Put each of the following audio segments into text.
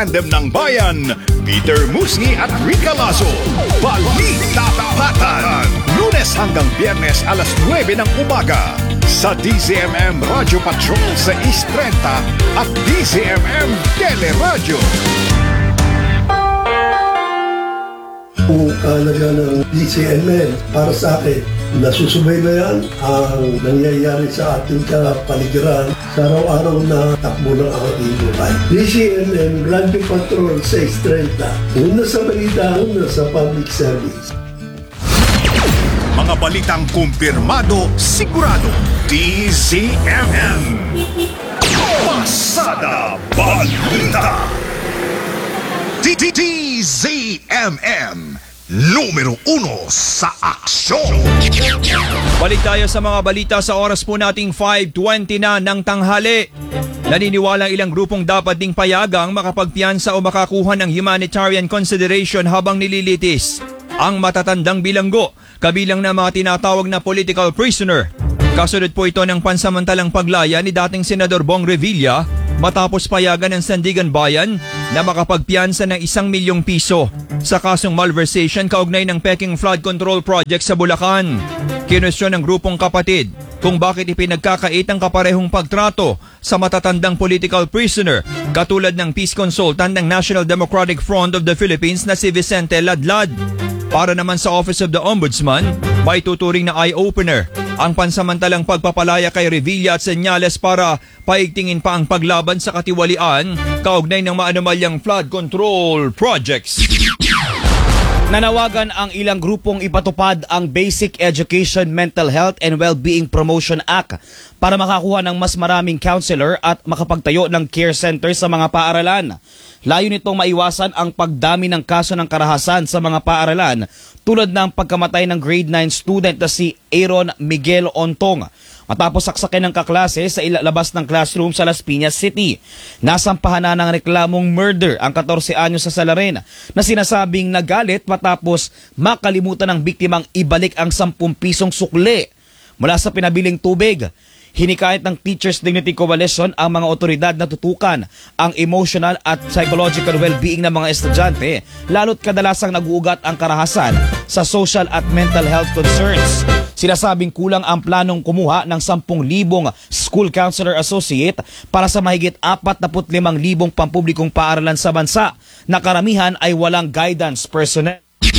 tandem ng bayan, Peter Musni at Rica Lazo. Balita Tapatan, Lunes hanggang Biyernes alas 9 ng umaga sa DZMM Radio Patrol sa East 30 at DZMM Teleradyo. Kung alaga ng DZMM para sa akin, nasusubaybayan ang nangyayari sa ating kapaligiran sa araw-araw na takbo ng ating buhay. DZMM Radio Patrol 630. Una sa balita, una sa public service. Mga balitang kumpirmado, sigurado. DZMM Pasada Balita. DZMM numero 1 sa aksyon. Balik tayo sa mga balita sa oras po nating 5:20 na ng tanghali. Naniniwala ilang grupong dapat ding payagang makapagpiyansa o makakuha ng humanitarian consideration habang nililitis ang matatandang bilanggo, kabilang na mga tinatawag na political prisoner. Kasunod po ito ng pansamantalang paglaya ni dating Senador Bong Revilla matapos payagan ng Sandigan Bayan na makapagpiyansa ng 1 milyong piso sa kasong malversation kaugnay ng Peking Flood Control Project sa Bulacan. Kinwestiyon ng grupong kapatid kung bakit ipinagkakait ang kaparehong pagtrato sa matatandang political prisoner katulad ng peace consultant ng National Democratic Front of the Philippines na si Vicente Ladlad. Para naman sa Office of the Ombudsman, may tuturing na eye-opener ang pansamantalang pagpapalaya kay Revilla at senyales para paigtingin pa ang paglaban sa katiwalian kaugnay ng maanumalyang flood control projects. Nanawagan ang ilang grupong ipatupad ang Basic Education, Mental Health and Wellbeing Promotion Act para makakuha ng mas maraming counselor at makapagtayo ng care center sa mga paaralan. Layo nitong maiwasan ang pagdami ng kaso ng karahasan sa mga paaralan tulad ng pagkamatay ng grade 9 student na si Aaron Miguel Ontong matapos saksakin ng kaklase sa ilalabas ng classroom sa Las Piñas City. Nasampahan na ng reklamong murder ang 14 anyos sa Salaren na sinasabing nagalit matapos makalimutan ng biktimang ibalik ang 10 pisong sukle mula sa pinabiling tubig. Hinikayat ng Teachers Dignity Coalition ang mga otoridad na tutukan ang emotional at psychological well-being ng mga estudyante, lalo't kadalasang nag-uugat ang karahasan sa social at mental health concerns. Sinasabing kulang ang planong kumuha ng 10,000 school counselor associate para sa mahigit 45,000 pampublikong paaralan sa bansa na karamihan ay walang guidance personnel.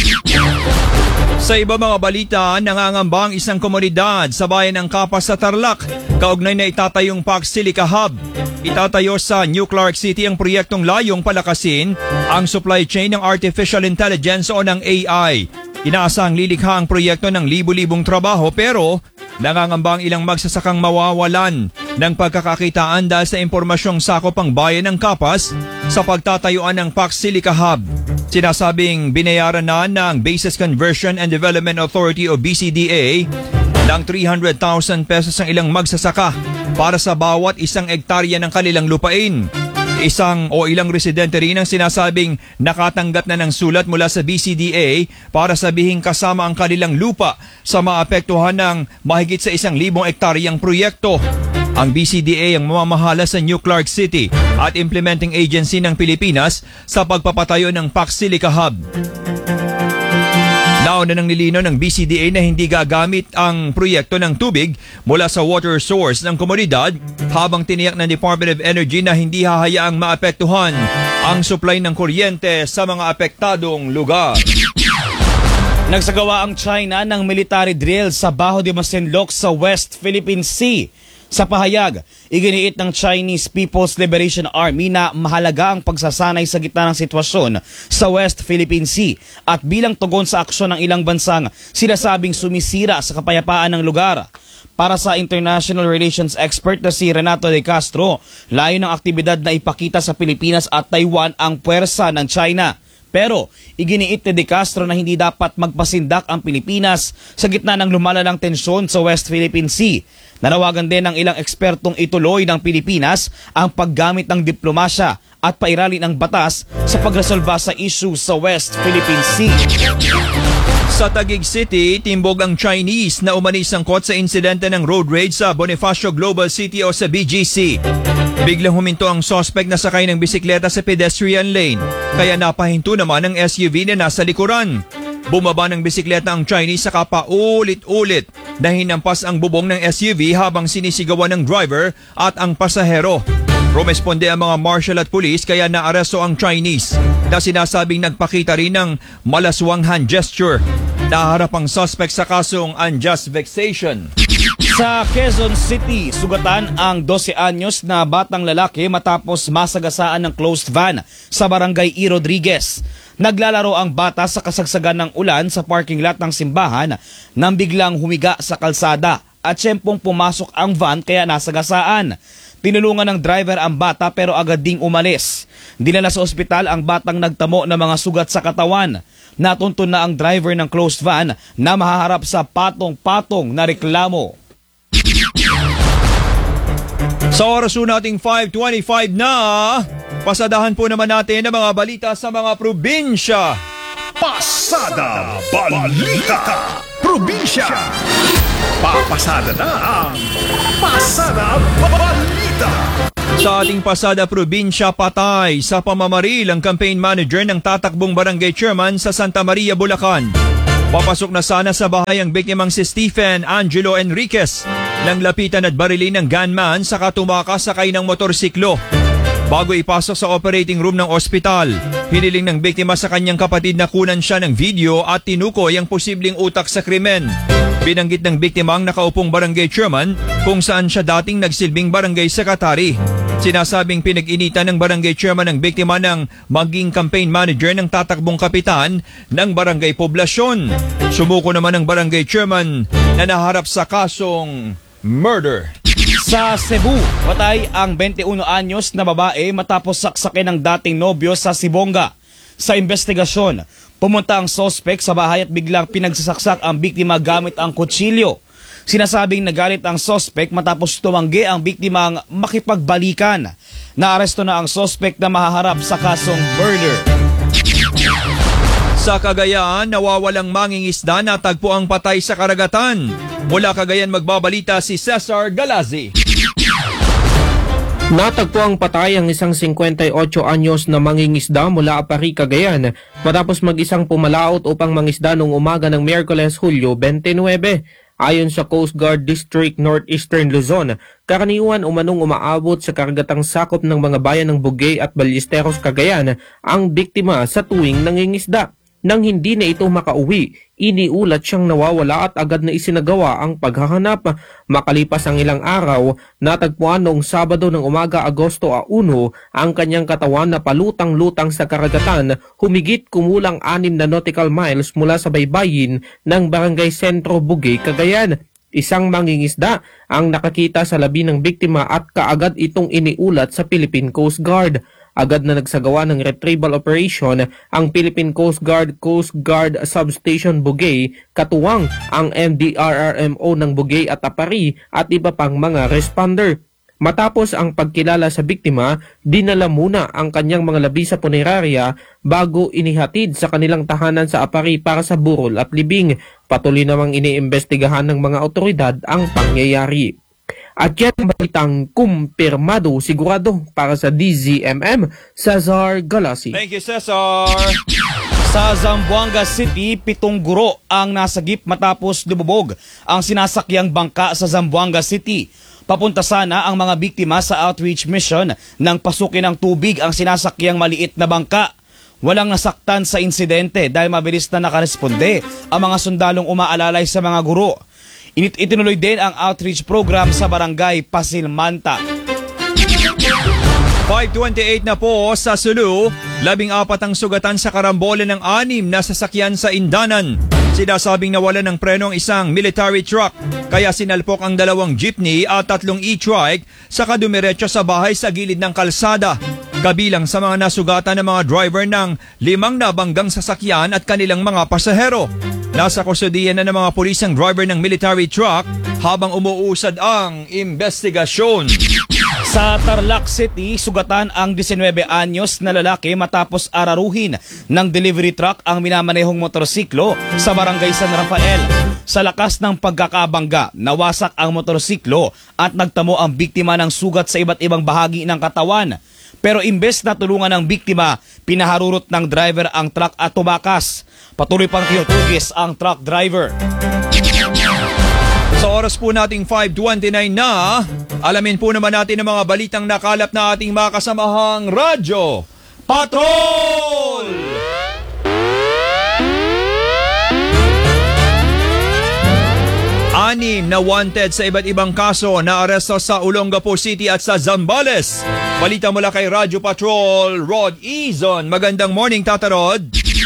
Sa iba mga balita, nangangamba ang isang komunidad sa bayan ng Kapas sa Tarlac kaugnay na itatayong Pax Silica Hub. Itatayo sa New Clark City ang proyektong layong palakasin ang supply chain ng artificial intelligence o ng AI. Inaasang lilikha ang proyekto ng libu-libong trabaho pero nangangamba ang ilang magsasakang mawawalan ng pagkakakitaan dahil sa impormasyong sakop ang bayan ng Kapas sa pagtatayuan ng Pax Silica Hub. Sinasabing binayaran na ng Basis Conversion and Development Authority o BCDA ng 300,000 pesos ang ilang magsasaka para sa bawat 1 hektarya ng kanilang lupain. Ilang residente rin ang sinasabing nakatanggap na ng sulat mula sa BCDA para sabihing kasama ang kanilang lupa sa maapektuhan ng mahigit sa 1,000 hektaryang proyekto. Ang BCDA ang mamamahala sa New Clark City at implementing agency ng Pilipinas sa pagpapatayo ng Pax Silica Hub. Nauna nang nilino ng BCDA na hindi gagamit ang proyekto ng tubig mula sa water source ng komunidad habang tiniyak ng Department of Energy na hindi hahayaang maapektuhan ang supply ng kuryente sa mga apektadong lugar. Nagsagawa ang China ng military drill sa Bajo de Masinloc sa West Philippine Sea. Sa pahayag, iginiit ng Chinese People's Liberation Army na mahalaga ang pagsasanay sa gitna ng sitwasyon sa West Philippine Sea at bilang tugon sa aksyon ng ilang bansang sinasabing sumisira sa kapayapaan ng lugar. Para sa international relations expert na si Renato de Castro, layo ng aktibidad na ipakita sa Pilipinas at Taiwan ang puwersa ng China. Pero iginiit ni De Castro na hindi dapat magpasindak ang Pilipinas sa gitna ng lumalalang tensyon sa West Philippine Sea. Nanawagan din ng ilang ekspertong ituloy ng Pilipinas ang paggamit ng diplomasya at pairalin ang batas sa pagresolba sa issue sa West Philippine Sea. Sa Taguig City, timbog ang Chinese na umani sangkot sa insidente ng road rage sa Bonifacio Global City o sa BGC. Biglang huminto ang suspect na sakay ng bisikleta sa pedestrian lane, kaya napahinto naman ang SUV na nasa likuran. Bumaba ng bisikleta ang Chinese saka paulit-ulit na hinampas ang bubong ng SUV habang sinisigawan ng driver at ang pasahero. Rumesponde ang mga marshal at pulis kaya naaresto ang Chinese na sinasabing nagpakita rin ng malaswang hand gesture. Naharap ang suspect sa kasong unjust vexation. Sa Quezon City, sugatan ang 12 anyos na batang lalaki matapos masagasaan ng closed van sa barangay E. Rodriguez. Naglalaro ang bata sa kasagsagan ng ulan sa parking lot ng simbahan nang biglang humiga sa kalsada at tiyempong pumasok ang van kaya nasagasaan. Tinulungan ng driver ang bata pero agad ding umalis. Dinala sa ospital ang batang nagtamo ng mga sugat sa katawan. Natuntun na ang driver ng closed van na mahaharap sa patong-patong na reklamo. Sa oras nating 5:25 na, pasadahan po naman natin ang mga balita sa mga probinsya. Pasada Balita Probinsya. Papasada na ang Pasada Balita. Sa ating pasada probinsya, patay sa pamamaril ang campaign manager ng tatakbong barangay chairman sa Santa Maria, Bulacan. Papasok na sana sa bahay ang biktimang si Stephen Angelo Enriquez nang lapitan at barilin ng gunman saka tumakas sakay ng motorsiklo. Bago ipasok sa operating room ng ospital, hiniling ng biktima sa kanyang kapatid na kunan siya ng video at tinukoy ang posibleng utak sa krimen. Binanggit ng biktima ang nakaupong barangay chairman kung saan siya dating nagsilbing barangay secretary. Sinasabing pinag-initan ng barangay chairman ng biktima ng maging campaign manager ng tatakbong kapitan ng barangay poblasyon. Sumuko naman ang barangay chairman na naharap sa kasong murder. Sa Cebu, patay ang 21 anyos na babae matapos saksakin ng dating nobyo sa Sibonga. Sa investigasyon, pumunta ang suspect sa bahay at biglang pinagsasaksak ang biktima gamit ang kutsilyo. Sinasabing nagalit ang suspect matapos tumanggi ang biktimang makipagbalikan. Naaresto na ang suspect na mahaharap sa kasong murder. Sa Cagayan, nawawalang mangingisda na tagpo ang patay sa karagatan. Mula Cagayan magbabalita si Cesar Galazi. Natagpo ang patay ang isang 58 anyos na mangingisda mula Apari, Cagayan matapos mag-isang pumalaot upang mangisda noong umaga ng Miyerkules, Hulyo 29. Ayon sa Coast Guard District Northeastern Luzon, karaniwan umanong umaabot sa karagatang sakop ng mga bayan ng Bugay at Ballesteros, Cagayan ang biktima sa tuwing nangingisda. Nang hindi na ito makauwi, iniulat siyang nawawala at agad na isinagawa ang paghahanap. Makalipas ang ilang araw, natagpuan noong Sabado ng umaga Agosto 1 ang kanyang katawan na palutang-lutang sa karagatan, humigit kumulang 6 na nautical miles mula sa baybayin ng Barangay Sentro, Bugay, Cagayan. Isang mangingisda ang nakakita sa labi ng biktima at kaagad itong iniulat sa Philippine Coast Guard. Agad na nagsagawa ng retrieval operation ang Philippine Coast Guard Substation Bugay, katuwang ang MDRRMO ng Bugay at Apari at iba pang mga responder. Matapos ang pagkilala sa biktima, dinala muna ang kanyang mga labi sa punerarya bago inihatid sa kanilang tahanan sa Apari para sa burol at libing. Patuloy namang iniimbestigahan ng mga otoridad ang pangyayari. At yan ang balitang kumpirmado, sigurado para sa DZMM, Cesar Galasi. Thank you, Cesar. Sa Zamboanga City, 7 guro ang nasagip matapos lumubog ang sinasakyang bangka sa Zamboanga City. Papunta sana ang mga biktima sa outreach mission nang pasukin ng tubig ang sinasakyang maliit na bangka. Walang nasaktan sa insidente dahil mabilis na nakaresponde ang mga sundalong umaalalay sa mga guro. Itinuloy din ang outreach program sa barangay Pasilmanta. 5:28 na po sa Sulu, 14 ang sugatan sa karambola ng 6 na sasakyan sa Indanan. Sinasabing nawala ng preno ang isang military truck, kaya sinalpok ang 2 jeepney at 3 e-trike saka dumiretso sa bahay sa gilid ng kalsada. Kabilang sa mga nasugatan ng mga driver ng 5 nabanggang sasakyan at kanilang mga pasahero. Nasa kustudiyan na ng mga pulis ang driver ng military truck habang umuusad ang investigasyon. Sa Tarlac City, sugatan ang 19 anyos na lalaki matapos araruhin ng delivery truck ang minamanehong motorsiklo sa barangay San Rafael. Sa lakas ng pagkakabangga, nawasak ang motorsiklo at nagtamo ang biktima ng sugat sa iba't ibang bahagi ng katawan. Pero imbes na tulungan ng biktima, pinaharurot ng driver ang truck at tumakas. Patuloy pang tinutugis ang truck driver. Sa oras po nating 5:29 na, alamin po naman natin ang mga balitang nakalap na ating mga kasamahang Radyo Patrol! Anim na wanted sa iba't ibang kaso na aresto sa Olongapo City at sa Zambales. Balita mula kay Radyo Patrol, Rod Izon. Magandang morning, Tata Rod.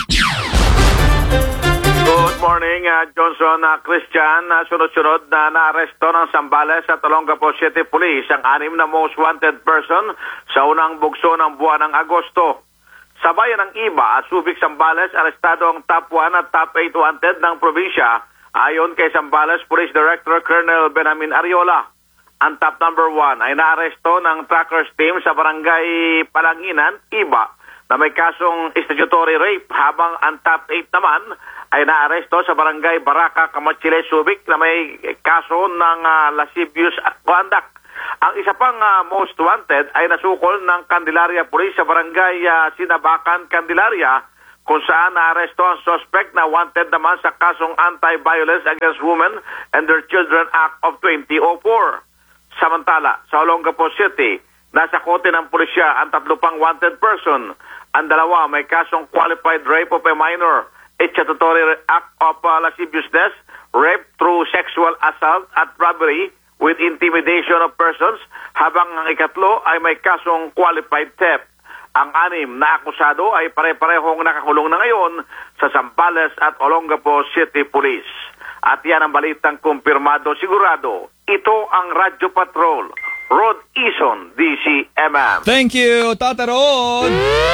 Good morning, Johnson Christian. Sunod-sunod na naaresto ng Zambales at Olongapo City Police ang anim na most wanted person sa unang bugso ng buwan ng Agosto. Sa bayan ng Iba, Subic, Zambales, arestado ang top 1 at top 8 wanted ng probinsya ayon kay Zambales Police Director Colonel Benjamin Ariola. Ang top number 1 ay naaresto ng trackers team sa barangay Palanginan, Iba, na may kasong statutory rape, habang ang top 8 naman ay naaresto sa barangay Baraka, Kamachile, Subic na may kaso ng lascivious conduct. Ang isa pang most wanted ay nasukol ng Candelaria Police sa barangay Sinabakan, Candelaria, kung saan naaresto ang suspect na wanted naman sa kasong Anti-Violence Against Women and Their Children Act of 2004. Samantala, sa Olongapo City, nasa kote ng pulisya ang 3 pang wanted person. Ang 2 may kasong qualified rape of a minor, statutory act of lasciviousness, rape through sexual assault at robbery with intimidation of persons, habang ang 3 ay may kasong qualified theft. Ang 6 na akusado ay pare-parehong nakakulong na ngayon sa Zambales at Olongapo City Police. At yan ang balitang kumpirmado sigurado. Ito ang Radyo Patrol, Rod Izon, DCMM. Thank you, Tata Rod!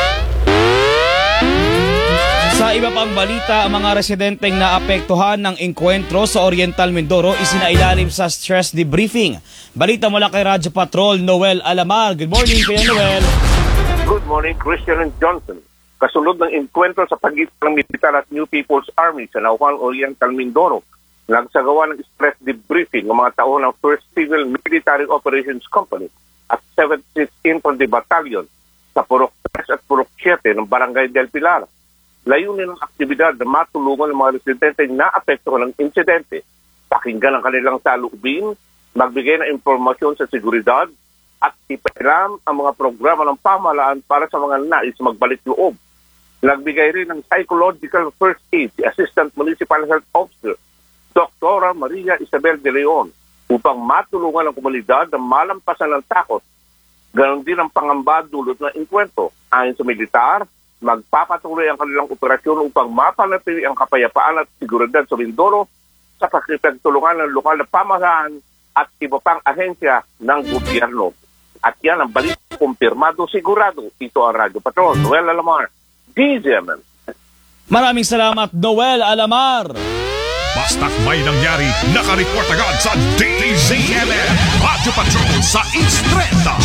Sa iba pang balita, ang mga residenteng naapektuhan ng engkwentro sa Oriental Mindoro isinailalim sa stress debriefing. Balita mula kay Radyo Patrol, Noel Alamar. Good morning, Kuya Noel. Good morning, Christian and Johnson. Kasunod ng engkwentro sa pagitan ng militar at New People's Army sa Nauhan, Oriental Mindoro, nagsagawa ng stress debriefing ng mga tao ng 1st Civil Military Operations Company at 7th Infantry Battalion sa Purok 3 at Purok 7 ng Barangay del Pilar. Layunin ng aktibidad na matulungan ng mga residente na naapektuhan ng insidente, pakinggan ang kanilang saloobin, magbigay ng impormasyon sa seguridad, at ipailam ang mga programa ng pamahalaan para sa mga nais magbalik loob. Nagbigay rin ng psychological first aid si Assistant Municipal Health Officer Dr. Maria Isabel de Leon upang matulungan ang komunidad na malampasan ng takot. Ganon din ang pangamba dulot ng engkwentro. Ayon sa militar, magpapatuloy ang kanilang operasyon upang mapanatili ang kapayapaan at seguridad sa Mindoro sa pakikipagtulungan ng lokal na pamahalaan at iba pang ahensya ng gobyerno. At yan ang balita kumpirmado sigurado. Ito ang Radyo Patrol, Noel Alamar, DZMM. Maraming salamat, Noel Alamar. Basta't may nangyari, nakareport agad sa DZMM. Radyo Patrol sa Instreta.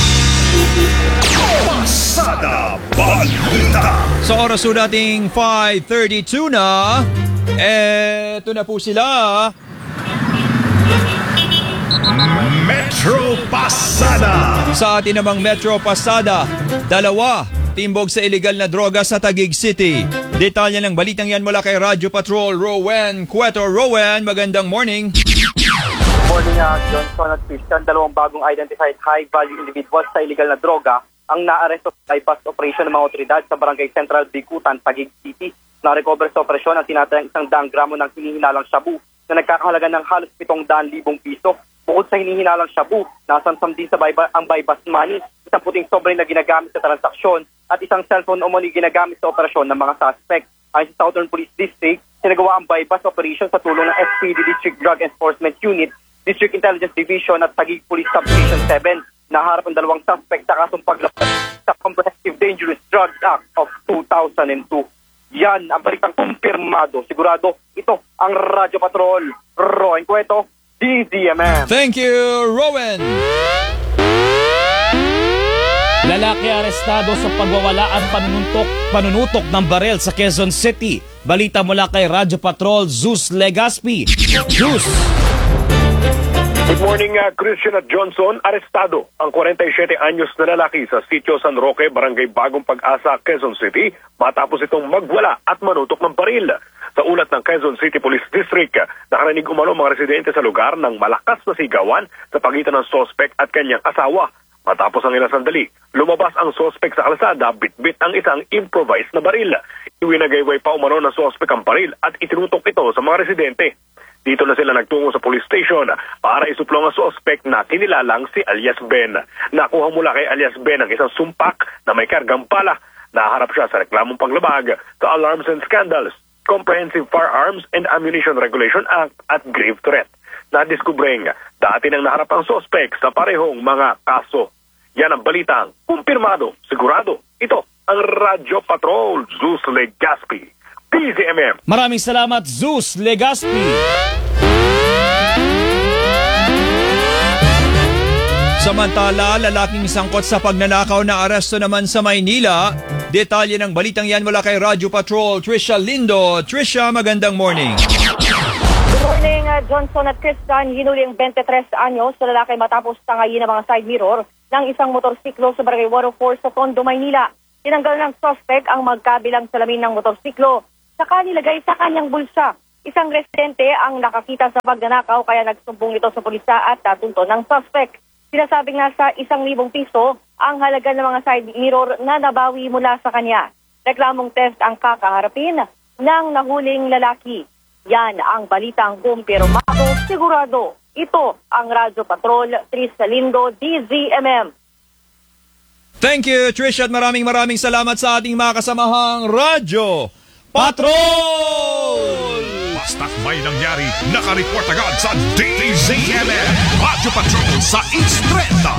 Pasada Balita. Sa oras po nating 5:32 na, eto na po sila. Metro Pasada. Sa atin namang Metro Pasada, 2 timbog sa illegal na droga sa Taguig City. Detalye ng balitang yan mula kay Radyo Patrol, Rowan Cueto. Rowan, magandang morning. Morning, Johnson at Christian. 2 bagong identified high-value individuals sa illegal na droga ang naaresto sa bypass operation ng mga otoridad sa Barangay Central Bikutan, Taguig City. Na-recover sa operasyon ang tinatayang 100 gramo ng hinihinalang shabu na nagkakahalaga ng halos 700,000 piso. Bukod sa hinihinalang shabu, nasamsam din sa ang bypass money, isang puting sobre na ginagamit sa transaksyon at isang cellphone umani ginagamit sa operasyon ng mga suspect. Ayon sa Southern Police District, sinagawa ang bypass operation sa tulong ng SPD District Drug Enforcement Unit, District Intelligence Division at Taguig Police Substation 7. Naharap ang 2 suspect sa kasong paglabas sa Comprehensive Dangerous Drugs Act of 2002. Yan ang balitang kumpirmado. Sigurado, ito ang Radyo Patrol. Rowan Cueto, DZMM. Thank you, Rowan. Lalaki arestado sa pagwawala at panunutok ng barel sa Quezon City. Balita mula kay Radyo Patrol, Zeus Legaspi. Zeus! Good morning, Christian at Johnson. Arestado ang 47 anyos na lalaki sa Sitio San Roque, Barangay Bagong Pag-asa, Quezon City, matapos itong magwala at manutok ng baril. Sa ulat ng Quezon City Police District, nakarinig umano mga residente sa lugar ng malakas na sigawan sa pagitan ng sospek at kanyang asawa. Matapos ang ilang sandali, lumabas ang sospek sa kalsada, bitbit ang isang improvised na baril. Iwinagayway pa umano ng sospek ang baril at itinutok ito sa mga residente. Dito na sila nagtungo sa police station para isuplong ang suspect na kinilalang si alias Ben. Nakuha mula kay alias Ben ang isang sumpak na may kargang pala. Naharap siya sa reklamong panglabag sa Alarms and Scandals, Comprehensive Firearms and Ammunition Regulation Act at grave threat. Nadiskubreng dati nang naharap ang suspect sa parehong mga kaso. Yan ang balitang kumpirmado, sigurado. Ito ang Radyo Patrol, Zeus Legaspi. PZMM. Maraming salamat, Zeus Legaspi. Samantala, lalaking sangkot sa pagnanakaw na aresto naman sa Maynila. Detalye ng balitang yan mula kay Radyo Patrol, Trisha Lindo. Trisha, magandang morning. Good morning, Johnson at Christian. Hinuli ang 23 anyos sa lalaki matapos tangayin ng mga side mirror ng isang motorsiklo sa Barangay 104 sa Tondo, Maynila. Tinanggal ng suspect ang magkabilang salamin ng motorsiklo saka nilagay sa kanyang bulsa. Isang residente ang nakakita sa pagnanakaw kaya nagsumbong ito sa pulisya at natunto ng suspect. Sinasabing nasa 1,000 piso ang halaga ng mga side mirror na nabawi mula sa kanya. Reklamong theft ang kakaharapin ng nahuling lalaki. Yan ang balitang kumpirmado, sigurado. Ito ang Radyo Patrol, Trisha Lindo, DZMM. Thank you, Trisha, at maraming salamat sa ating mga kasamahang Radyo Patrol! Basta't may nangyari, nakareport agad sa DZMM Radyo Patrol sa Estrada.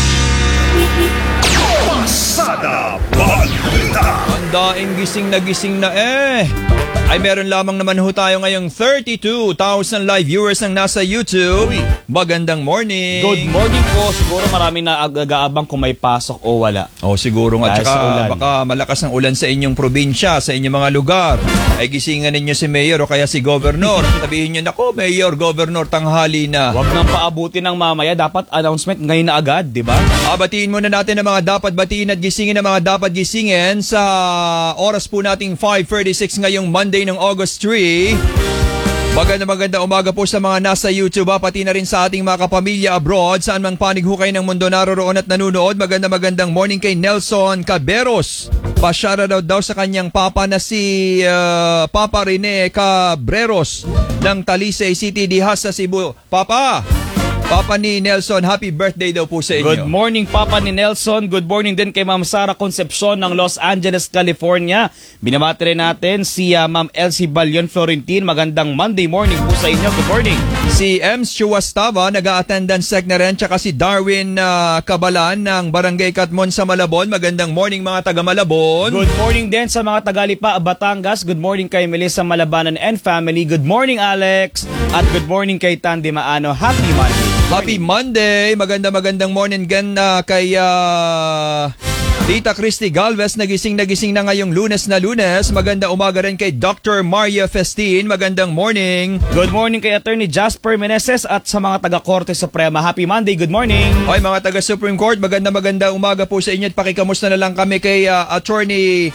Pasada Balita. Ang daing gising na ay meron lamang naman ho tayo ngayong 32,000 live viewers ang nasa YouTube. Magandang morning. Good morning po. Siguro marami na agaabang kung may pasok o wala. Siguro nga. Dahil sa ulan. Tsaka baka malakas ang ulan sa inyong probinsya, sa inyong mga lugar. Ay gisingan ninyo si Mayor o kaya si Governor. Sabihin nyo, nako Mayor, Governor, tanghali na. Huwag nang paabutin ng mamaya. Dapat announcement ngayon na agad, di ba? Batiin muna natin ang mga dapat batiin at gisingin ang mga dapat gisingin sa oras po nating 5:36 ngayong Monday ng August 3. Maganda umaga po sa mga nasa YouTube, pati na rin sa ating mga kapamilya abroad, saan mang panig hukay ng mundo naroroon at nanunood. Magandang morning kay Nelson Caberos. Pa-shoutout daw sa kanyang papa na si Papa Rene Cabreros ng Talisay City, Dihas sa Cebu. Papa ni Nelson, happy birthday daw po sa inyo. Good morning, Papa ni Nelson. Good morning din kay Ma'am Sara Concepcion ng Los Angeles, California. Binamati rin natin si Ma'am Elsie Balion Florentin. Magandang Monday morning po sa inyo. Good morning. Si Ems Chuastava, nag-a-attendance check na rin. Tsaka si Darwin Cabalan ng Barangay Katmon sa Malabon. Magandang morning mga taga Malabon. Good morning din sa mga taga-Lipa, Batangas. Good morning kay Melissa Malabanan and family. Good morning, Alex. At good morning kay Tandy Maano. Happy Monday. Happy Monday! Magandang morning again kay Tita Christy Galvez. Nagising na ngayong Lunes. Maganda umaga rin kay Dr. Maria Festin. Magandang morning. Good morning kay Attorney Jasper Meneses at sa mga taga-Korte Suprema. Happy Monday. Good morning. Okay, mga taga-Supreme Court, maganda umaga po sa inyo at pakikamusta na lang kami kay Attorney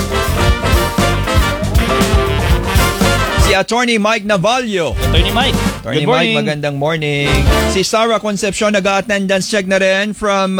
Mike Navallo. Attorney Mike. Attorney Mike, magandang morning. Si Sarah Concepcion, nag-attendance check na rin from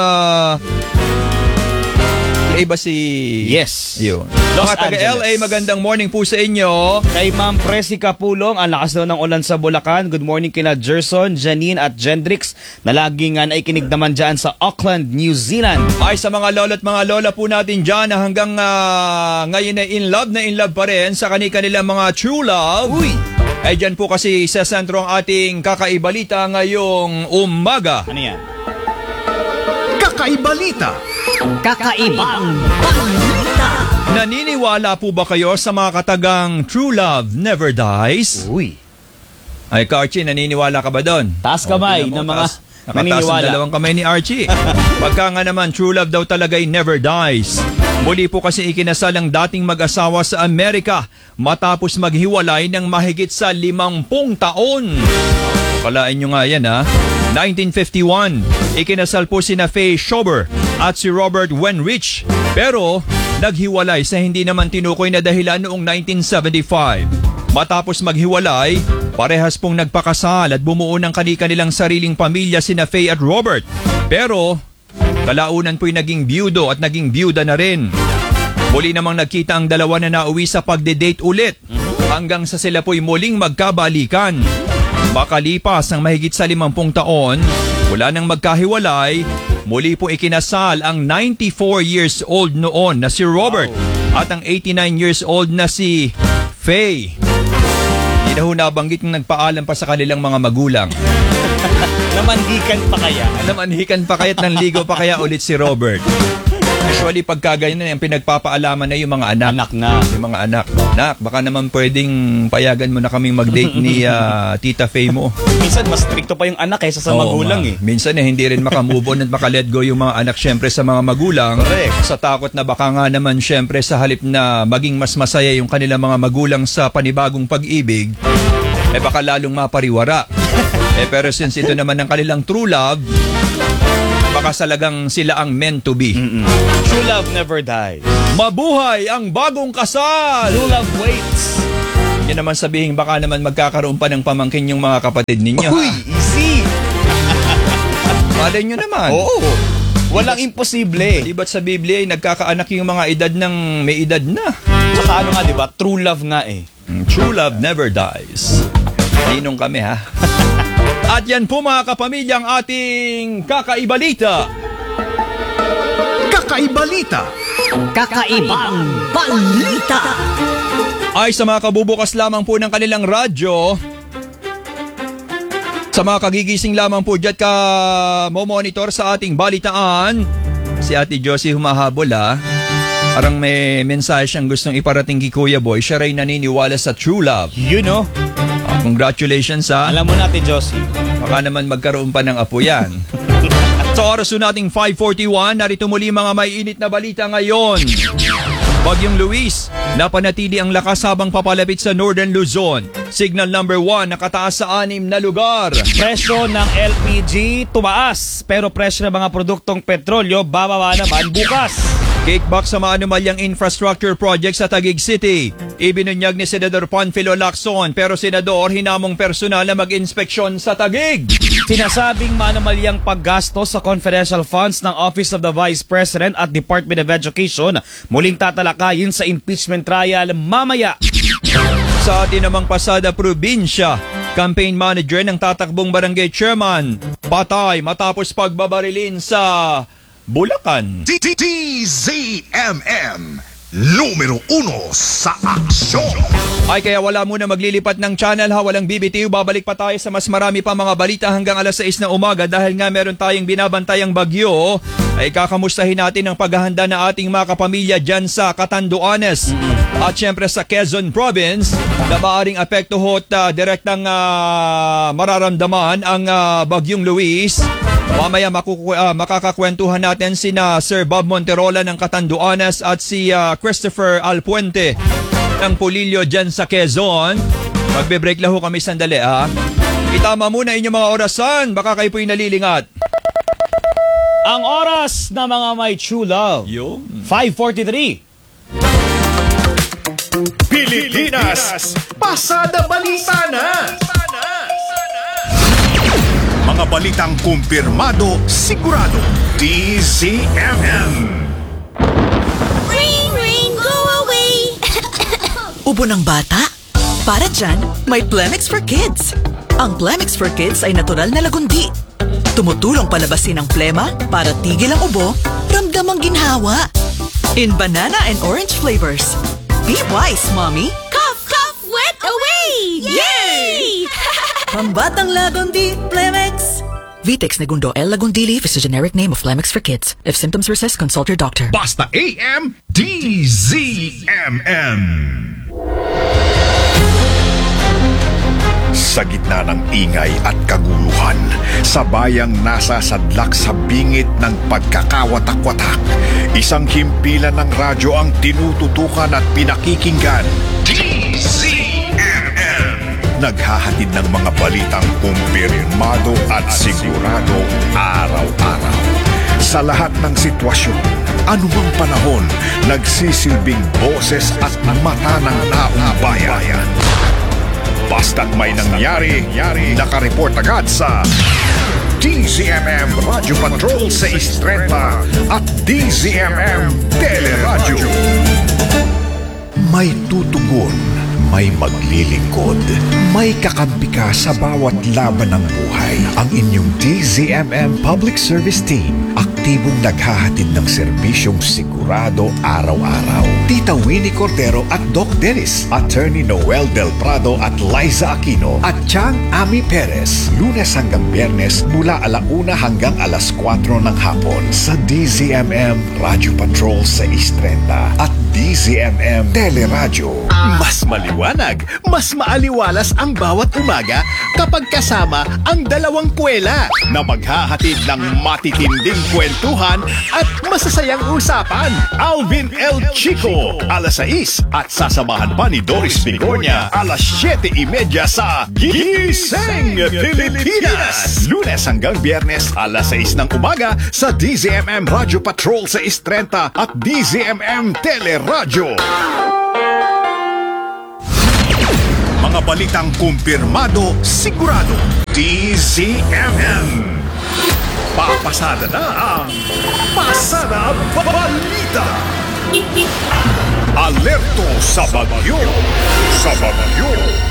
LA ba si... Yes. Yun. Los Mga taga-LA, magandang morning po sa inyo. Kay Ma'am Presi Kapulong, ang lakas daw ng ulan sa Bulacan. Good morning kina Gerson, Janine at Jendrix na laging naikinig naman dyan sa Auckland, New Zealand. Ay, sa mga lolo at mga lola po natin dyan na hanggang ngayon ay in love pa rin sa kanilang mga true love. Uy! Ay dyan po kasi sa sentro ang ating kakaibalita ngayong umaga. Ano yan? Kakaibalita. Kakaibang balita. Naniniwala po ba kayo sa mga katagang true love never dies? Uy. Ay, Karchi, naniniwala ka ba doon? Taas kamay ng mga Nakataas ang Naniniwala. dalawang kamay ni Archie. Pagka nga naman, true love daw talaga ay never dies. Muli po kasi ikinasal ang dating mag-asawa sa Amerika matapos maghiwalay ng mahigit sa 50 taon. Kalain nyo nga yan ha. 1951, ikinasal po sina Faye Schober at si Robert Wenrich. Pero naghiwalay sa hindi naman tinukoy na dahilan noong 1975. Matapos maghiwalay, parehas pong nagpakasal at bumuo ng kani-kanilang sariling pamilya sina Faye at Robert. Pero kalaunan po'y naging byudo at naging byuda na rin. Muli namang nagkita ang dalawa na nauwi sa pagde-date ulit hanggang sa sila po'y muling magkabalikan. Makalipas ang mahigit sa 50 taon, wala nang magkahiwalay, muli po ikinasal ang 94 years old noon na si Robert at ang 89 years old na si Faye. Hindi na ho nabanggit ng nagpaalam pa sa kanilang mga magulang. Namanhikan pa kaya? Namanhikan pa kaya't nanligo pa kaya ulit si Robert. Usually pagka ganyan, ang pinagpapaalaman na yung mga anak. Anak na. Yung mga anak. Nak, baka naman pwedeng payagan mo na kaming mag-date ni Tita Faye mo. Minsan mas stricto pa yung anak kaysa sa Oo magulang nga. eh. Minsan hindi rin makamove on at makalet go yung mga anak syempre sa mga magulang. Correct. Sa takot na baka nga naman syempre sa halip na maging mas masaya yung kanilang mga magulang sa panibagong pag-ibig, eh baka lalong mapariwara. Pero since ito naman ang kanilang true love, baka salagang sila ang meant to be. True love never dies. Mabuhay ang bagong kasal! True love waits. Yan naman sabihin baka naman magkakaroon pa ng pamangkin yung mga kapatid ninyo. Uy, easy! Malay nyo naman. Oo. Walang imposible. Di ba't sa Biblia ay nagkakaanak yung mga edad ng may edad na? Tsaka ano nga, di ba? True love nga eh. True love never dies. Ninong kami ha. At yan po mga kapamilya ang ating kakaibalita. Kakaibalita. Kakaibang balita. Ay sa mga kabubukas lamang po ng kanilang radyo, sa mga kagigising lamang po dyan ka monitor sa ating balitaan, si Ate Josie humahabol ha. Parang may mensahe siyang gustong iparating kay Kuya Boy. Siya rin naniniwala sa true love. You know? Congratulations ha. Alam mo natin, Josie. Baka naman magkaroon pa ng apo yan. Sa oras nating 5:41, narito muli mga may init na balita ngayon. Bagyong Luis, napanatili ang lakas habang papalapit sa Northern Luzon. Signal number 1, nakataas sa 6 na lugar. Presyo ng LPG tumaas, pero presyo ng mga produktong petrolyo bababa naman bukas. Kickback sa maanumalyang infrastructure project sa Taguig City. Ibinunyag ni Senador Panfilo Lacson pero Senador hinamong personal na mag-inspeksyon sa Taguig. Sinasabing maanumalyang paggastos sa confidential funds ng Office of the Vice President at Department of Education muling tatalakayin sa impeachment trial mamaya. Sa atin namang Pasada Probinsya, campaign manager ng tatakbong barangay chairman patay matapos pagbabarilin sa Bulacan. TZMM numero 1 sa aksyon. Ay kaya wala muna maglilipat ng channel ha, walang BBTU. Babalik pa tayo sa mas marami pa mga balita hanggang alas 6 ng umaga dahil nga meron tayong binabantayang bagyo. Ay kakamustahin natin ang paghahanda na ating mga kapamilya dyan sa Catanduanes at syempre sa Quezon Province na maaring apekto hot direktang mararamdaman ang bagyong Luis. Mamaya makakakwentuhan natin sina Sir Bob Monterola ng Catanduanes at si Christopher Alpuente ng Pulilio dyan sa Quezon. Magbe-break lang ho kami sandali ha. Itama muna inyong mga orasan, baka kayo po'y nalilingat. Ang oras na mga may true love. 5:43. Pilipinas, pasada balita na. Mga balitang kumpirmado, sigurado. TZMM. Ring, ring, go away! Ubo ng bata? Para dyan, may Plemix for Kids. Ang Plemix for Kids ay natural na lagundi. Tumutulong palabasin ang plema para tigil ang ubo, ramdam ang ginhawa. In banana and orange flavors. Be wise, Mommy. Cough, cough, wet away! Yay! Pambatang lagundi, Plemix. Vitex Negundo L. Lagundi Leaf is a generic name of Plemix for Kids. If symptoms persist, consult your doctor. Basta AM, DZMM. Sa gitna ng ingay at kaguluhan, sa bayang nasasadlak sa bingit ng pagkakawatak-watak, isang himpilan ng radyo ang tinututukan at pinakikinggan. DZMM. Naghahatid ng mga balitang kumpirmado at sigurado araw-araw. Sa lahat ng sitwasyon, anumang panahon, nagsisilbing boses at mata ng taong bayan. Basta't may nangyari, nakareport agad sa DZMM Radio Patrol 630 at DZMM Teleradyo. May tutugon, may maglilingkod, may kakampi ka sa bawat laban ng buhay. Ang inyong DZMM Public Service Team, aktibong naghahatid ng serbisyong sigurado araw-araw. Tita Winnie Cordero at Doc Dennis, Attorney Noel Del Prado at Liza Aquino, at Chang Ami Perez, Lunes hanggang Biyernes mula 1:00 hanggang 4:00 ng hapon sa DZMM Radio Patrol 630 at DZMM Teleradyo. Mas maliwanag, mas maaliwalas ang bawat umaga kapag kasama ang dalawang kwela na maghahatid ng matitinding kwentuhan at masasayang usapan. Alvin L. Chico, 6:00 at sasamahan pa ni Doris Bigornia, 7:30 sa Gising Pilipinas. Lunes hanggang Biyernes, 6:00 ng umaga sa DZMM Radio Patrol 630 at DZMM Teleradyo. Mga balitang kumpirmado, sigurado. DZMM. Papasada na ang Pasada Balita. Alerto sa bagyo. Sa bagyo.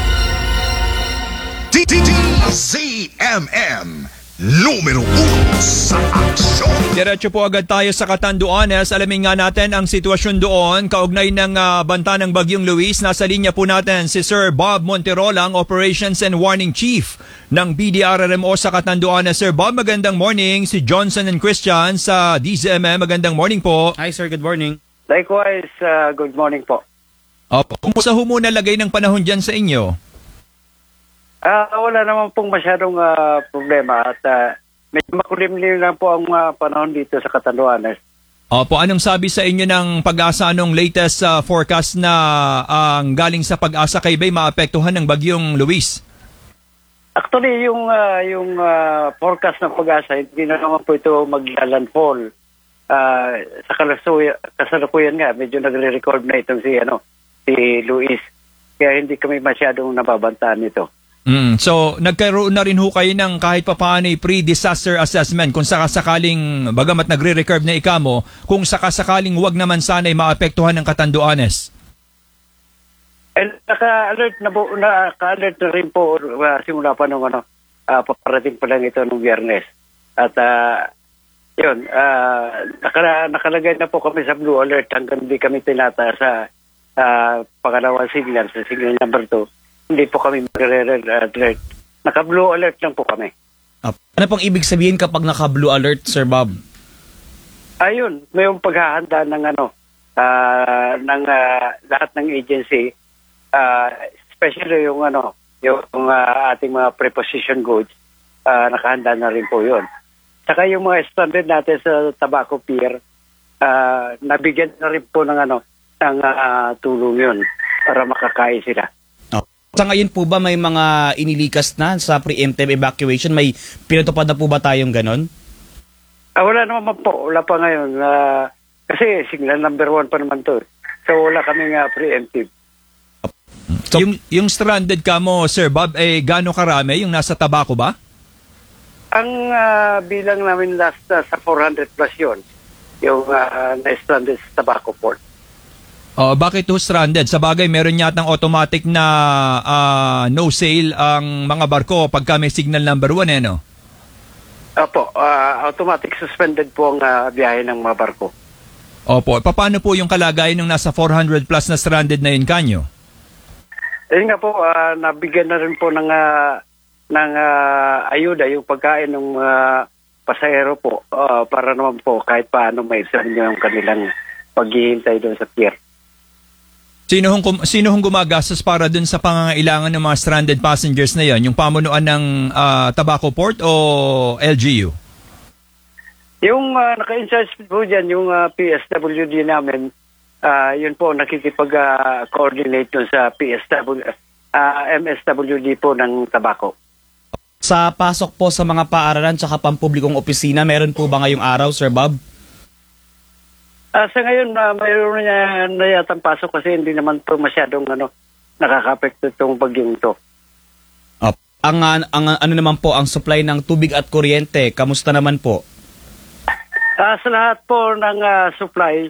DZMM. Numero 1 sa aksyon. Diretso po agad tayo sa Catanduanes. Alamin nga natin ang sitwasyon doon. Kaugnay ng banta ng Bagyong Luis, nasa linya po natin si Sir Bob Monterola, ang Operations and Warning Chief ng BDRRMO sa Catanduanes. Sir Bob, magandang morning. Si Johnson and Christian sa DZMM. Magandang morning po. Hi sir, good morning. Likewise, good morning po. Opo. Kumusta ho muna lagay ng panahon dyan sa inyo? Wala naman pong masyadong problema at medyo makulimlim lang po ang panahon dito sa Catanduanes. Opo, anong sabi sa inyo ng Pag-asa, anong latest forecast na ang galing sa Pag-asa kay Bay maapektuhan ng Bagyong Luis? Actually, yung forecast ng Pag-asa, hindi na naman po ito maglalandfall. Sa kasalukuyan nga, medyo nagre-record na itong si Luis. Kaya hindi kami masyadong nababantaan nito. So, nagkaroon na rin ho kayo ng kahit papaano pre-disaster assessment kung sakasakaling, bagamat nagre-recurve na ikamo, kung sakasakaling wag naman sana'y maapektuhan ng Catanduanes? Naka-alert na rin po simula pa nung paparating pa lang ito nung Biyernes. At yun, nakalagay na po kami sa blue alert hanggang hindi kami tinata sa pangalawang signal, sa signal number 2. Hindi po kami magre-alert. Naka-blue alert lang po kami. Ano pong ibig sabihin kapag naka-blue alert, Sir Bob? Ayun, may paghahanda ng lahat ng agency, especially yung ating mga preposition goods, nakahanda na rin po yun. Saka yung mga standard natin sa tobacco pier, nabigyan na rin po ng tulong yun para makakain sila. Sa ngayon po ba may mga inilikas na sa preemptive evacuation? May pinatupad na po ba tayong ganon? Wala naman po. Wala pa ngayon. Kasi signal number 1 pa naman to. So wala kaming preemptive. So, yung stranded ka mo, Sir Bob, gaano karami? Yung nasa Tabaco ba? Ang bilang namin last sa 400 plus yun. Yung na-stranded sa Tabaco Port. Bakit ho stranded? Sa bagay, meron yatang automatic na no sail ang mga barko pagka may signal number 1, no? Opo, automatic suspended po ang biyahe ng mga barko. Opo, paano po yung kalagayan ng nasa 400 plus na stranded na yun kanyo? Ayun nga po, nabigyan na rin po ng ayuda yung pagkain ng pasahero po para naman po kahit paano may yung kanilang paghihintay doon sa pier. Sino hong gumagastos para dun sa pangangailangan ng mga stranded passengers na yon? Yung pamunuan ng Tabaco Port o LGU? Yung naka-in-charge po dyan, yung PSWD namin, yun po nakikipag-coordinate dun sa MSWD po ng Tabaco. Sa pasok po sa mga paaralan tsaka pampublikong opisina, meron po ba ngayong araw, Sir Bob? Sa ngayon, mayroon na yatang pasok kasi hindi naman po masyadong nakaka-apekto itong bagyong ito. Ang ano naman po, ang supply ng tubig at kuryente, kamusta naman po? Sa lahat po ng supply,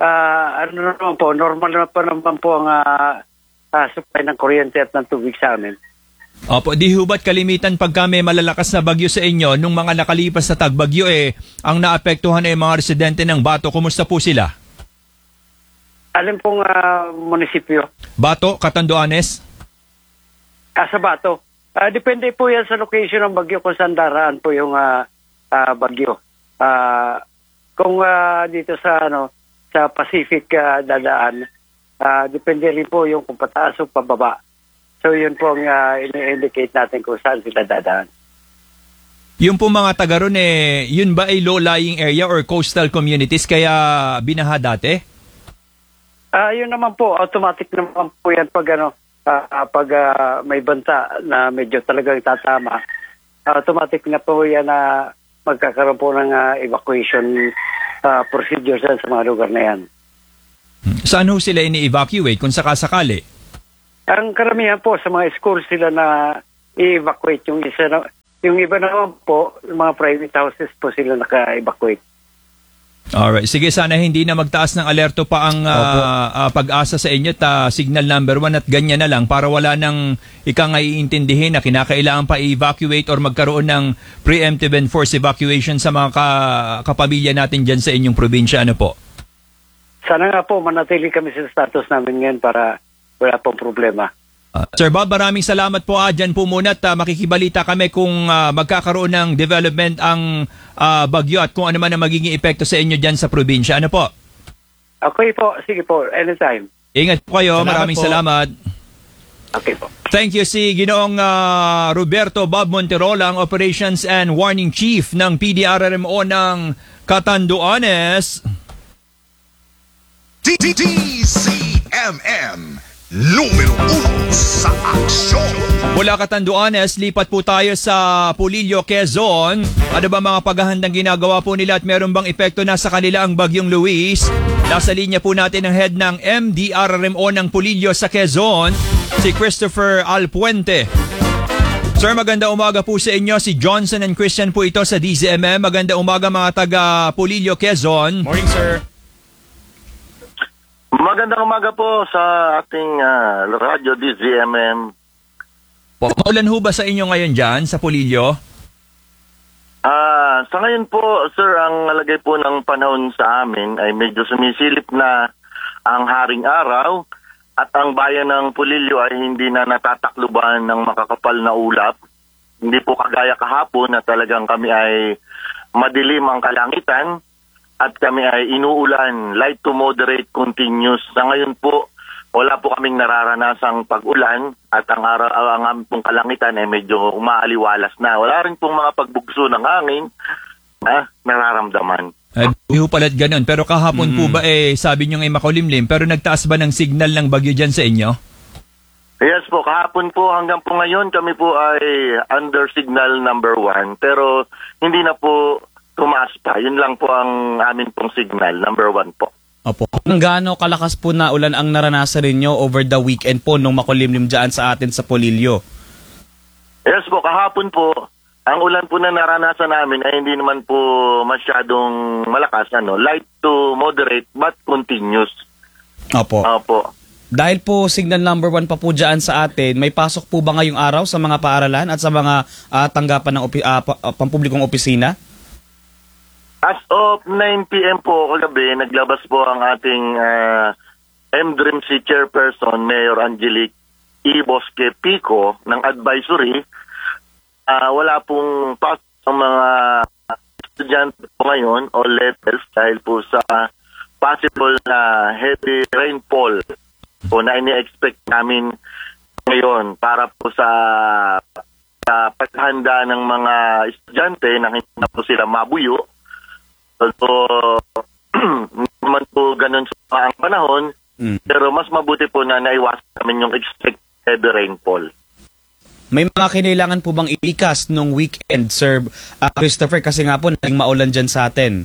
normal na pa naman po ang supply ng kuryente at ng tubig sa amin. Opo, di hubat kalimitan pag may malalakas na bagyo sa inyo, nung mga nakalipas na tagbagyo ang naapektuhan ay mga residente ng Bato. Kumusta po sila? Alin pong munisipyo? Bato, Catanduanes? Sa Bato. Depende po yan sa location ng bagyo kung saan daraan po yung bagyo. Kung dito sa Pacific dadaan, depende rin po yung kung pataas o pababa. So yun po ang ini-indicate natin kung saan sila dadaan. Yung po mga taga ron, yun ba ay low-lying area or coastal communities kaya binaha dati? Yun naman po, automatic naman po yan pag may banta na medyo talagang tatama. Automatic na po yan na magkakaroon po ng evacuation procedures sa mga lugar na yan. Saan ho sila ini-evacuate kung sakasakali? Ang karamihan po sa mga schools sila na i-evacuate. Yung iba naman po, yung mga private houses po sila naka-evacuate. Alright. Sige, sana hindi na magtaas ng alerto pa ang pag-asa sa inyo signal number 1 at ganyan na lang para wala nang iintindihin na kinakailangan pa i-evacuate or magkaroon ng preemptive and forced evacuation sa mga kapamilya natin dyan sa inyong probinsya. Ano po? Sana nga po manatili kami sa status namin ngayon para wala pong problema. Sir Bob, maraming salamat po. Dyan po muna at makikibalita kami kung magkakaroon ng development ang bagyo at kung ano man ang magiging epekto sa inyo dyan sa probinsya. Ano po? Okay po. Sige po. Anytime. Ingat po kayo. Maraming salamat. Okay po. Thank you si Ginoong Roberto Bob Monterola, ang Operations and Warning Chief ng PDRRMO ng Catanduanes. DCMM Numero 1 sa aksyon. Mula Catanduanes, lipat po tayo sa Pulillo, Quezon. Ano ba mga paghahandang ginagawa po nila at meron bang epekto na sa kanila ang bagyong Luis? Nasa linya po natin ang head ng MDRRMO ng Pulillo sa Quezon, si Christopher Alpuente. Sir, maganda umaga po sa inyo. Si Johnson and Christian po ito sa DZMM. Maganda umaga mga taga Pulillo, Quezon. Morning, sir. Magandang umaga po sa ating radyo DZMM. Maulan ho ba sa inyo ngayon dyan sa Pulillo? Sa ngayon po, sir, ang lagay po ng panahon sa amin ay medyo sumisilip na ang haring araw at ang bayan ng Pulillo ay hindi na natatakluban ng makakapal na ulap. Hindi po kagaya kahapon na talagang kami ay madilim ang kalangitan at kami ay inuulan, light to moderate continuous. Sa ngayon po, wala po kaming nararanasang pag-ulan at ang aming pong kalangitan ay medyo umaaliwalas na. Wala rin pong mga pagbugso ng hangin na nararamdaman. Ay, pala't ganun. Pero kahapon po ba sabi nyo ay makulimlim, pero nagtaas ba ng signal ng bagyo dyan sa inyo? Yes po, kahapon po hanggang po ngayon kami po ay under signal number 1 pero hindi na po tumaas pa. Yun lang po ang amin pong signal, number 1 po. Opo. Kung gaano kalakas po na ulan ang naranasan ninyo over the weekend po nung makulimlim dyan sa atin sa Pulillo? Yes po, kahapon po, ang ulan po na naranasan namin ay hindi naman po masyadong malakas, light to moderate but continuous. Opo. Opo. Dahil po signal number 1 pa po dyan sa atin, may pasok po ba ngayong araw sa mga paaralan at sa mga tanggapan ng pampublikong opisina? As of 9 p.m. po kagabi, naglabas po ang ating MDRIMC Chairperson, Mayor Angelique E. Bosque Pico ng advisory. Wala pong pasok sa mga estudyante po ngayon o levels dahil po sa possible na heavy rainfall po na ini-expect namin ngayon para po sa paghanda ng mga estudyante na hindi na po sila mabuyo. So, naman po ganun sa ang panahon, pero mas mabuti po na naiwasan namin yung expected heavy rainfall. May mga kinailangan po bang ilikas nung weekend, Sir Christopher? Kasi nga po, naging maulan dyan sa atin.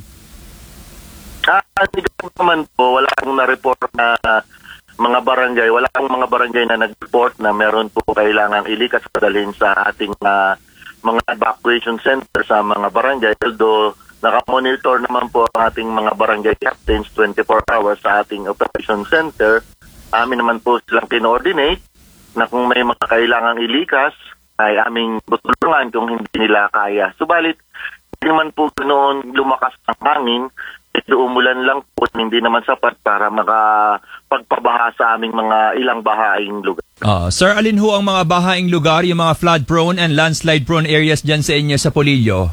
Hindi naman po, wala akong na-report na mga barangay. Wala akong mga barangay na nag-report na meron po kailangan ilikas padalhin sa ating mga evacuation center sa mga barangay. Although, nakamonitor naman po ang ating mga barangay captains 24 hours sa ating operation center. Amin naman po silang kinoordinate na kung may mga kailangang ilikas ay aming tutulungan kung hindi nila kaya. Subalit, hindi naman po noon lumakas ang hangin. Ito umulan lang po, hindi naman sapat para makapagpabaha sa aming mga ilang bahaing lugar. Sir, alin ho ang mga bahaing lugar, yung mga flood-prone and landslide-prone areas dyan sa inyo sa Polillo?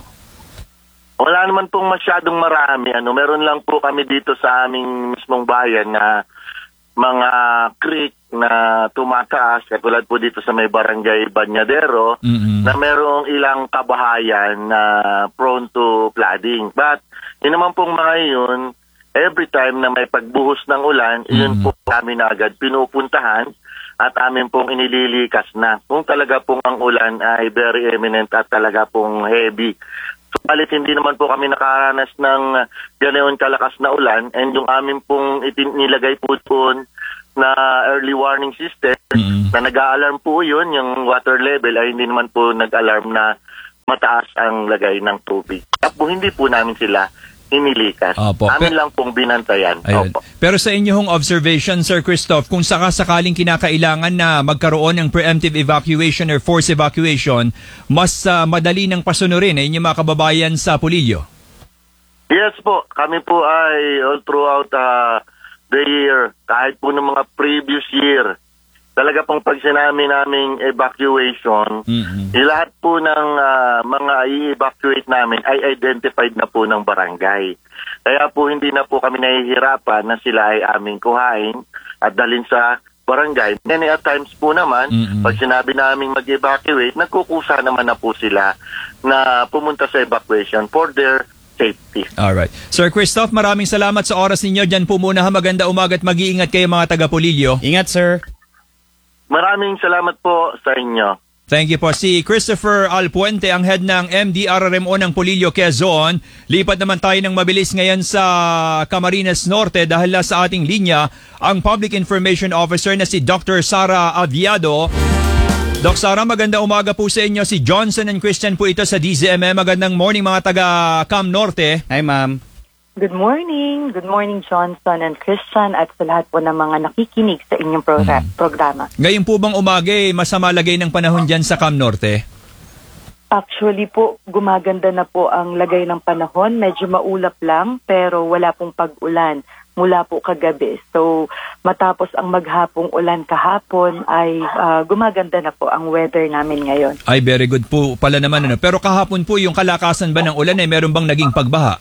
Wala naman pong masyadong marami. Meron lang po kami dito sa aming mismong bayan na mga creek na tumataas, katulad po dito sa may barangay Banyadero, na merong ilang kabahayan na prone to flooding. But, yun naman pong mga yun, every time na may pagbuhos ng ulan, yun po kami na agad pinupuntahan at amin pong inililikas na. Kung talaga pong ang ulan ay very imminent at talaga pong heavy. Subalit hindi naman po kami nakaranas ng ganoon kalakas na ulan, and yung amin pong nilagay po doon na early warning system na nag-a-alarm po yun, yung water level ay hindi naman po nag-alarm na mataas ang lagay ng tubig. Tapos hindi po namin sila inilikas. Amin lang pong binantayan. Opo. Pero sa inyong observation, Sir Christoph, kung sakasakaling kinakailangan na magkaroon ng preemptive evacuation or forced evacuation, mas madali ng pasunurin ay inyong mga kababayan sa Polillo? Yes po. Kami po ay all throughout the year, kahit po ng mga previous year, talaga pong pag sinabi naming evacuation, lahat po ng mga i-evacuate namin ay identified na po ng barangay. Kaya po hindi na po kami nahihirapan na sila ay aming kuhain at dalhin sa barangay. Many at times po naman, pag sinabi naming mag-evacuate, nagkukusa naman na po sila na pumunta sa evacuation for their safety. Alright. Sir Christoph, maraming salamat sa oras ninyo. Diyan po muna ha. Maganda umaga at mag-iingat kayo mga taga-Polillo. Ingat, sir. Maraming salamat po sa inyo. Thank you po. Si Christopher Alpuente, ang head ng MDRRMO ng Polillo, Quezon. Lipat naman tayo ng mabilis ngayon sa Camarines Norte dahil sa ating linya ang Public Information Officer na si Dr. Sara Aviado. Doc Sara, maganda umaga po sa inyo. Si Johnson and Christian po ito sa DZMM. Magandang morning mga taga-Cam Norte. Hi ma'am. Good morning. Good morning, Johnson and Christian, at sa lahat po ng mga nakikinig sa inyong programa. Ngayon po bang umaga masama lagay ng panahon dyan sa Cam Norte? Actually po, gumaganda na po ang lagay ng panahon. Medyo maulap lang, pero wala pong pag-ulan mula po kagabi. So, matapos ang maghapong ulan kahapon, ay gumaganda na po ang weather namin ngayon. Ay, very good po pala naman. Pero kahapon po, yung kalakasan ba ng ulan ay meron bang naging pagbaha?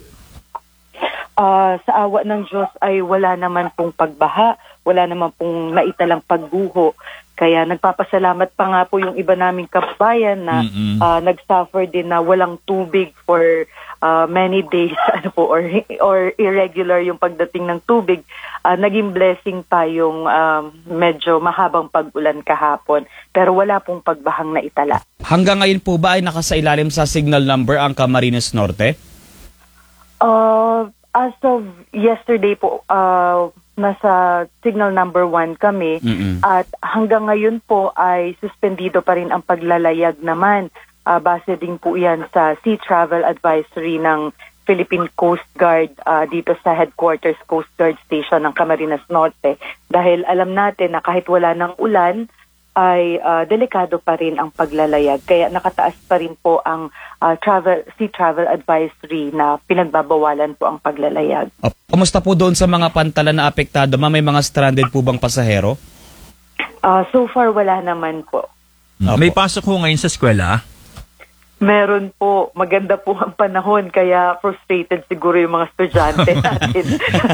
Sa awa ng Diyos ay wala naman pong pagbaha, wala naman pong naitalang pagguho. Kaya nagpapasalamat pa nga po yung iba naming kababayan na nag-suffer din na walang tubig for many days or irregular yung pagdating ng tubig. Naging blessing pa yung medyo mahabang pag-ulan kahapon, pero wala pong pagbahang naitala. Hanggang ngayon po ba ay nakasailalim sa signal number ang Camarines Norte? As of yesterday po, nasa signal number 1 kami at hanggang ngayon po ay suspendido pa rin ang paglalayag naman. Base din po yan sa Sea Travel Advisory ng Philippine Coast Guard dito sa headquarters Coast Guard Station ng Camarines Norte. Dahil alam natin na kahit wala ng ulan, ay delikado pa rin ang paglalayag. Kaya nakataas pa rin po ang Sea Travel Advisory na pinagbabawalan po ang paglalayag. Kumusta po doon sa mga pantalan na apektado? May mga stranded po bang pasahero? So far, wala naman po. May pasok ho ngayon sa eskwela? Meron po. Maganda po ang panahon kaya frustrated siguro yung mga estudyante natin.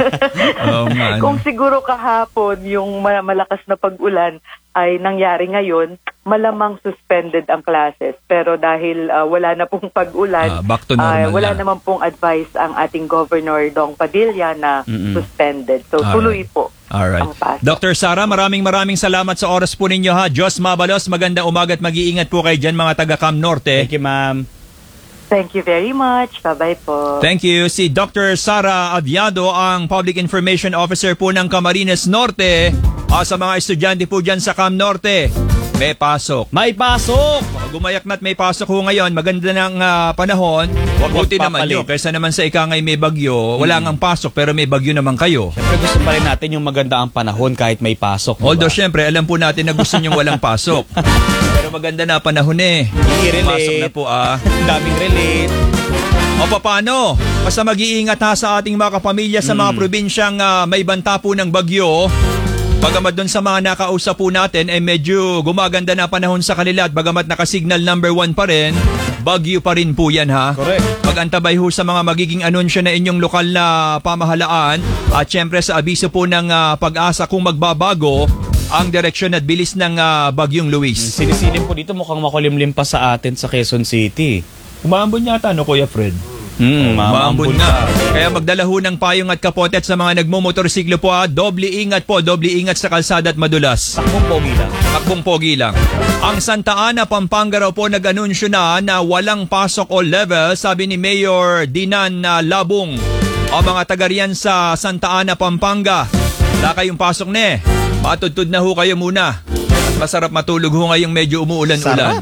Kung siguro kahapon yung malakas na pag-ulan ay nangyari ngayon, malamang suspended ang classes. Pero dahil wala na pong pag-ulan, back to normal wala naman pong advice ang ating Governor Dong Padilla na suspended. So tuloy po. Alright. Dr. Sara, maraming salamat sa oras po ninyo ha. Diyos mabalos, magandang umaga at mag-iingat po kayo dyan mga taga-Cam Norte. Thank you, ma'am. Thank you very much. Bye-bye po. Thank you. Si Dr. Sara Aviado, ang Public Information Officer po ng Camarines Norte. Sa mga estudyante po dyan sa Cam Norte, may pasok. May pasok! Gumayak na't may pasok ho ngayon. Maganda ng panahon. Buti naman yun. Kaysa naman sa ikangay may bagyo, wala ngang pasok pero may bagyo naman kayo. Siyempre gusto pa rin natin yung maganda ang panahon kahit may pasok. Although siyempre, alam po natin na gusto nyo walang pasok. Pero maganda na panahon eh. Pasok na po Daming relate. O paano? Basta mag-iingat ha sa ating mga kapamilya sa mga probinsyang may banta po ng bagyo. Bagamat doon sa mga nakausap po natin ay medyo gumaganda na panahon sa kanila at bagamat naka-signal number 1 pa rin, bagyo pa rin po yan ha. Correct. Mag-antabay ho sa mga magiging anunsyo na inyong lokal na pamahalaan at syempre sa abiso po ng pag-asa kung magbabago ang direksyon at bilis ng bagyong Luis. Sinisilip po dito mukhang makulimlim pa sa atin sa Quezon City. Umaambon yata Kuya Fred? Maambon nga. Kaya magdala ho ng payong at kapote at sa mga nagmumotorsiklo po doble ingat sa kalsada at madulas. Takbong pogi lang. Ang Santa Ana, Pampanga raw po nag-anunsyo na walang pasok o level, sabi ni Mayor Dinan Labong. O mga taga riyan sa Santa Ana, Pampanga, wala kayong pasok na matudtud na ho kayo muna. At masarap matulog ho ngayong medyo umuulan-ulan.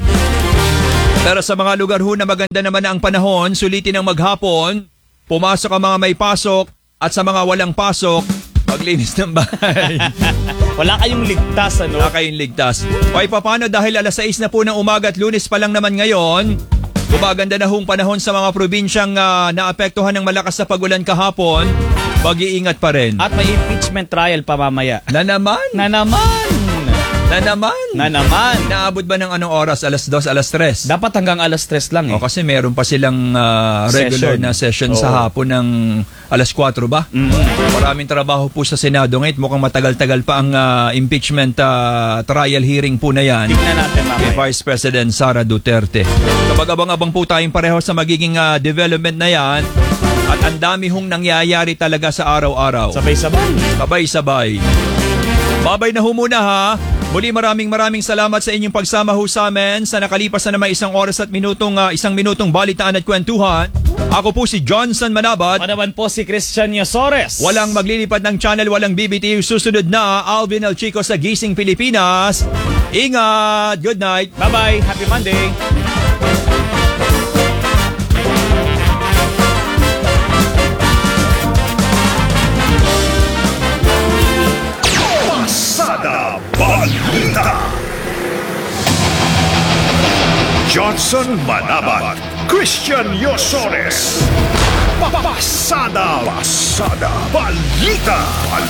Pero sa mga lugar ho na maganda naman ang panahon, sulitin ng maghapon, pumasok ang mga may pasok at sa mga walang pasok, maglinis ng bahay. Wala kayong ligtas, Wala kayong ligtas. Pay paano dahil alas 6 na po ng umaga at Lunes pa lang naman ngayon, gumaganda na hong panahon sa mga probinsyang naapektuhan ng malakas na pagulan kahapon, mag-iingat pa rin. At may impeachment trial pa mamaya. Na naman? Naabot ba ng anong oras? Alas 2, alas 3? Dapat hanggang alas 3 lang O kasi meron pa silang regular na session sa hapon ng alas 4 ba? Maraming trabaho po sa Senado ngayon. Mukhang matagal-tagal pa ang impeachment trial hearing po na yan. Tingnan natin mamaya. Kay Vice President Sara Duterte. Kapag abang-abang po tayong pareho sa magiging development na yan. At ang dami hong nangyayari talaga sa araw-araw. Sabay-sabay. Babay na ho muna ha. Muli maraming salamat sa inyong pagsama ho sa amin sa nakalipas na naman 1 oras at isang minutong balitaan at kwentuhan. Ako po si Johnson Manabat. Ako naman po si Christian Yasores. Walang maglilipad ng channel, walang BBT. Susunod na Alvin El Chico sa Gising Pilipinas. Ingat! Good night! Bye-bye! Happy Monday! Balita. Johnson Manabat, Christian Yosores. Pasada Balita.